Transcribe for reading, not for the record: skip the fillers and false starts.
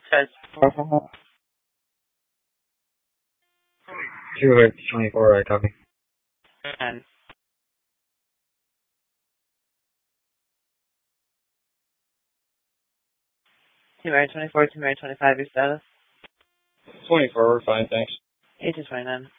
Says 224, I copy. and Team Area 24, Team Area 25, your status? 24, we're fine, thanks. 8 to 29.